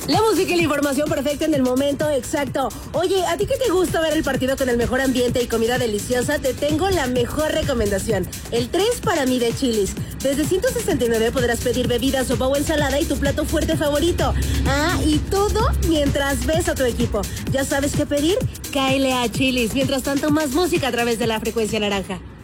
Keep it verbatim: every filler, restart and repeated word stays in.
La música y la información perfecta en el momento exacto. Oye, ¿a ti qué te gusta ver el partido con el mejor ambiente y comida deliciosa? Te tengo la mejor recomendación. El tres para mí de Chili's. Desde ciento sesenta y nueve podrás pedir bebida, sopa o ensalada y tu plato fuerte favorito. Ah, y todo mientras ves a tu equipo. ¿Ya sabes qué pedir? Cáele a Chili's. Mientras tanto, más música a través de la frecuencia naranja.